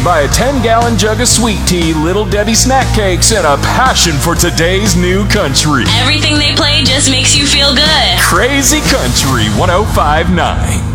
Accompanied by a 10-gallon jug of sweet tea, Little Debbie snack cakes, and a passion for today's new country. Everything they play just makes you feel good. Crazy Country 105.9.